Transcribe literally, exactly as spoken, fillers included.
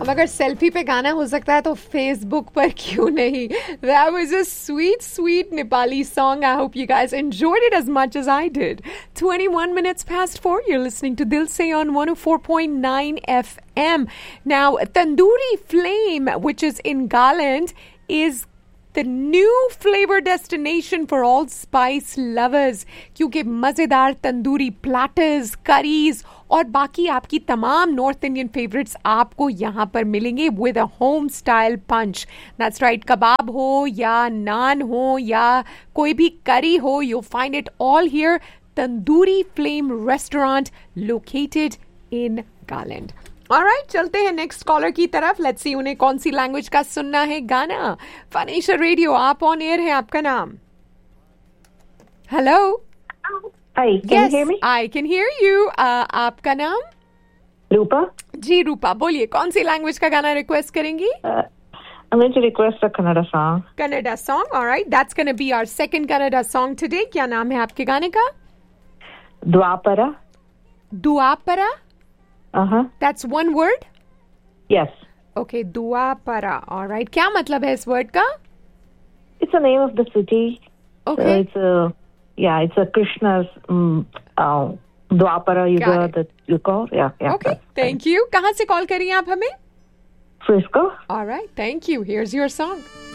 अगर सेल्फी पे गाना हो सकता है तो फेसबुक पर क्यों नहीं? That was a sweet, sweet Nepali song. I hope you guys enjoyed it as much as I did. twenty-one minutes past four. You're listening to Dil Se on one oh four point nine F M. Now, Tandoori Flame, which is in Garland, is the new flavor destination for all spice lovers क्योंकि मज़ेदार tandoori platters, curries और बाकी आपकी तमाम north Indian favourites आपको यहाँ पर मिलेंगे with a home style punch. That's right. कबाब हो या नान हो या कोई भी करी हो, you find it all here. Tandoori flame restaurant located in garland. Alright, चलते हैं नेक्स्ट कॉलर की तरफ. लेट्स सी उन्हें कौन सी लैंग्वेज का सुनना है गाना. फनेशा रेडियो, आप ऑन एयर है. आपका नाम? Hello. Hi, can you hear me? I can hear you. आपका नाम? Rupa? जी रूपा, बोलिए कौन सी लैंग्वेज का गाना रिक्वेस्ट करेंगी? Uh, I'm going to request a Kannada song. Kannada song. Alright, that's gonna be our second Kannada song today. क्या नाम है आपके गाने का? Dwapara? दुआपरा. Uh-huh. That's one word. Yes. Okay, दुआपरा. Alright, क्या मतलब है इस वर्ड का? It's the name of the city. Okay. So it's a, yeah, it's a Krishna's um, uh, Dwapara Got Yuga it. that you call. Yeah, yeah. Okay, thank you. कहाँ से call करिए आप हमें? Frisco? Alright, thank you. Here's your song.